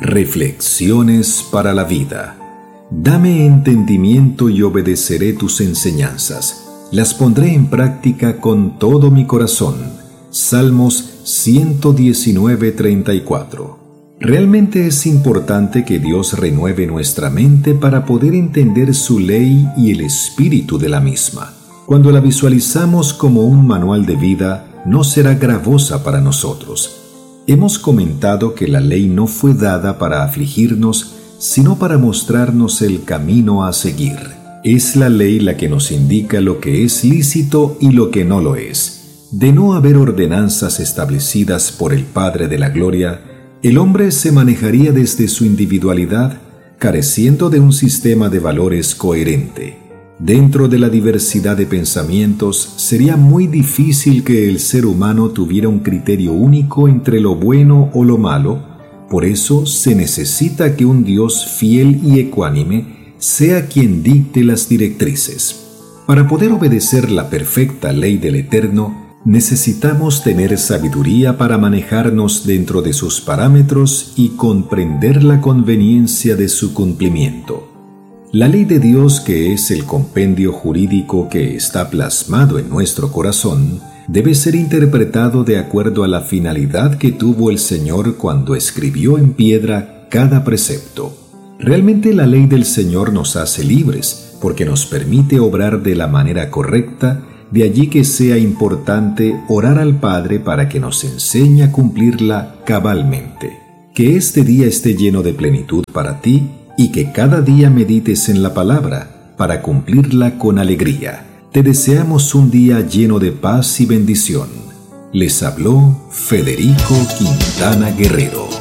Reflexiones para la vida. Dame entendimiento y obedeceré tus enseñanzas. Las pondré en práctica con todo mi corazón. Salmos 119:34. Realmente es importante que Dios renueve nuestra mente para poder entender su ley y el espíritu de la misma. Cuando la visualizamos como un manual de vida, no será gravosa para nosotros. Hemos comentado que la ley no fue dada para afligirnos, sino para mostrarnos el camino a seguir. Es la ley la que nos indica lo que es lícito y lo que no lo es. De no haber ordenanzas establecidas por el Padre de la Gloria, el hombre se manejaría desde su individualidad, careciendo de un sistema de valores coherente. Dentro de la diversidad de pensamientos, sería muy difícil que el ser humano tuviera un criterio único entre lo bueno o lo malo. Por eso se necesita que un Dios fiel y ecuánime sea quien dicte las directrices. Para poder obedecer la perfecta ley del Eterno, necesitamos tener sabiduría para manejarnos dentro de sus parámetros y comprender la conveniencia de su cumplimiento. La ley de Dios, que es el compendio jurídico que está plasmado en nuestro corazón, debe ser interpretado de acuerdo a la finalidad que tuvo el Señor cuando escribió en piedra cada precepto. Realmente la ley del Señor nos hace libres, porque nos permite obrar de la manera correcta. De allí que sea importante orar al Padre para que nos enseñe a cumplirla cabalmente. Que este día esté lleno de plenitud para ti y que cada día medites en la palabra para cumplirla con alegría. Te deseamos un día lleno de paz y bendición. Les habló Federico Quintana Guerrero.